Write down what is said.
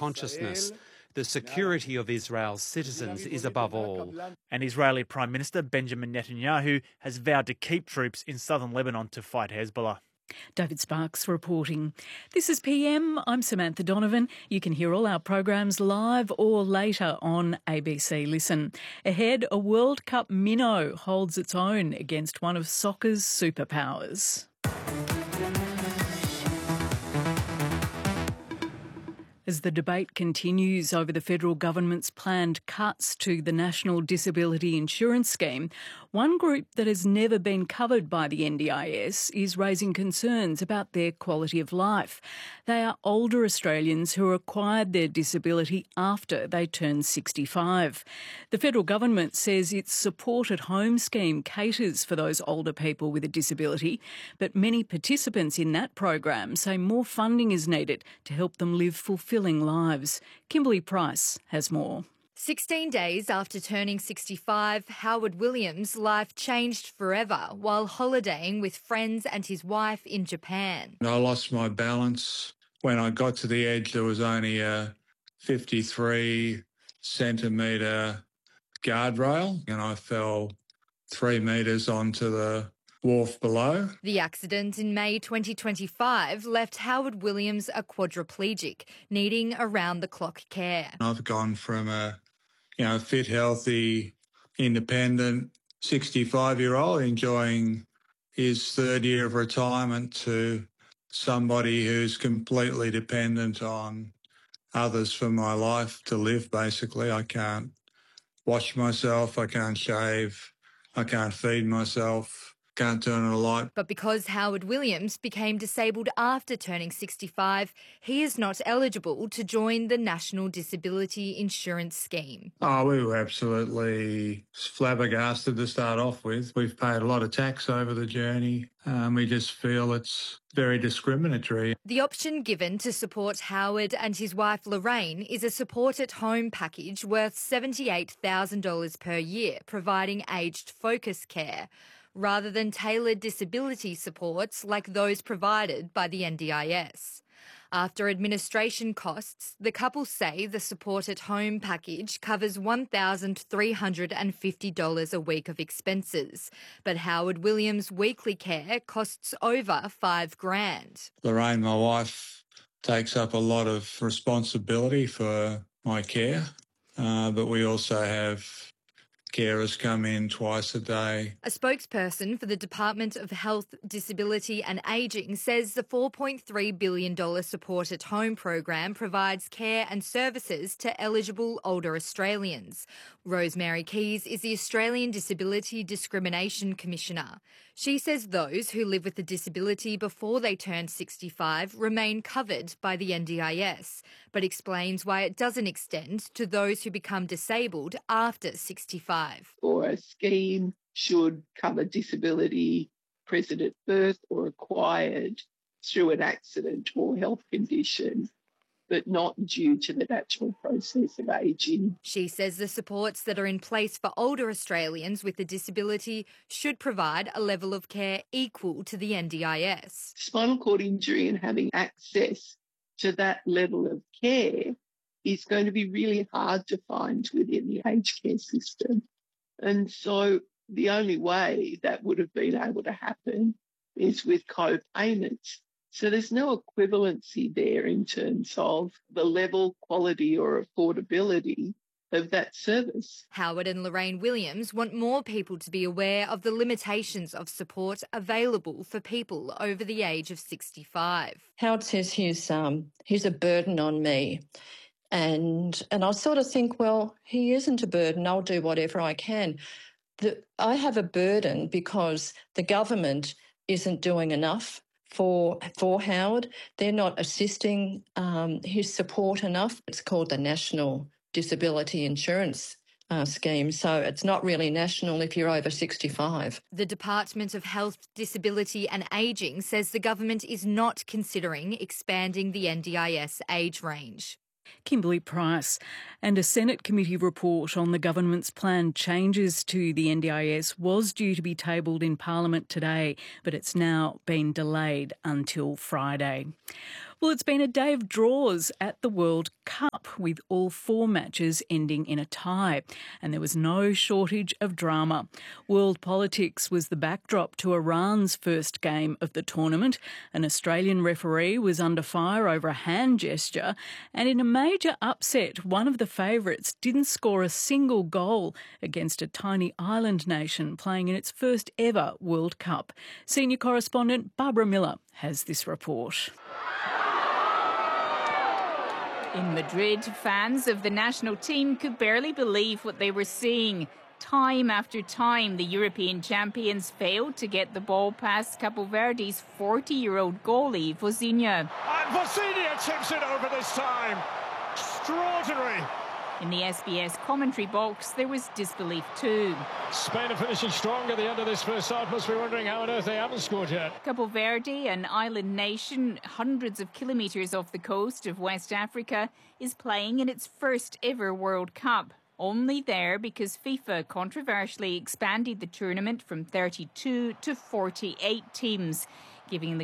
consciousness. The security of Israel's citizens is above all. And Israeli Prime Minister Benjamin Netanyahu has vowed to keep troops in southern Lebanon to fight Hezbollah. David Sparks reporting. This is PM. I'm Samantha Donovan. You can hear all our programs live or later on ABC Listen. Ahead, a World Cup minnow holds its own against one of soccer's superpowers. As the debate continues over the federal government's planned cuts to the National Disability Insurance Scheme, one group that has never been covered by the NDIS is raising concerns about their quality of life. They are older Australians who acquired their disability after they turned 65. The federal government says its Support at Home scheme caters for those older people with a disability, but many participants in that program say more funding is needed to help them live fulfilling lives. Kimberly Price has more. 16 days after turning 65, Howard Williams' life changed forever while holidaying with friends and his wife in Japan. I lost my balance. When I got to the edge, there was only a 53-centimetre guardrail and I fell 3 metres onto the wharf below. The accident in May 2025 left Howard Williams a quadriplegic, needing around-the-clock care. I've gone from a fit, healthy, independent 65-year-old enjoying his third year of retirement to somebody who's completely dependent on others for my life to live, basically. I can't wash myself, I can't shave, I can't feed myself. Can't turn on a light. But because Howard Williams became disabled after turning 65, he is not eligible to join the National Disability Insurance Scheme. Oh, we were absolutely flabbergasted to start off with. We've paid a lot of tax over the journey. We just feel it's very discriminatory. The option given to support Howard and his wife Lorraine is a Support at Home package worth $78,000 per year, providing aged focus care, rather than tailored disability supports like those provided by the NDIS. After administration costs, the couple say the Support at Home package covers $1,350 a week of expenses, but Howard Williams' weekly care costs over $5,000. Lorraine, my wife, takes up a lot of responsibility for my care, but we also have carers come in twice a day. A spokesperson for the Department of Health, Disability and Ageing says the $4.3 billion Support at Home program provides care and services to eligible older Australians. Rosemary Keys is the Australian Disability Discrimination Commissioner. She says those who live with a disability before they turn 65 remain covered by the NDIS, but explains why it doesn't extend to those who become disabled after 65. Or a scheme should cover disability present at birth or acquired through an accident or health condition, but not due to the natural process of ageing. She says the supports that are in place for older Australians with a disability should provide a level of care equal to the NDIS. Spinal cord injury and having access to that level of care is going to be really hard to find within the aged care system. And so the only way that would have been able to happen is with co-payments. So there's no equivalency there in terms of the level, quality or affordability of that service. Howard and Lorraine Williams want more people to be aware of the limitations of support available for people over the age of 65. Howard says he's a burden on me. And I sort of think, well, he isn't a burden. I'll do whatever I can. I have a burden because the government isn't doing enough for Howard. They're not assisting his support enough. It's called the National Disability Insurance Scheme, so it's not really national if you're over 65. The Department of Health, Disability and Ageing says the government is not considering expanding the NDIS age range. Kimberly Price. And a Senate committee report on the government's planned changes to the NDIS was due to be tabled in Parliament today, but it's now been delayed until Friday. Well, it's been a day of draws at the World Cup, with all 4 matches ending in a tie. And there was no shortage of drama. World politics was the backdrop to Iran's first game of the tournament. An Australian referee was under fire over a hand gesture. And in a major upset, one of the favourites didn't score a single goal against a tiny island nation playing in its first ever World Cup. Senior correspondent Barbara Miller has this report. In Madrid, fans of the national team could barely believe what they were seeing. Time after time, the European champions failed to get the ball past Cabo Verde's 40-year-old goalie, Vozinha. And Vozinha tips it over this time. Extraordinary. In the SBS commentary box, there was disbelief too. Spain are finishing strong at the end of this first half. Must be wondering how on earth they haven't scored yet. Cabo Verde, an island nation hundreds of kilometres off the coast of West Africa, is playing in its first ever World Cup. Only there because FIFA controversially expanded the tournament from 32 to 48 teams, giving the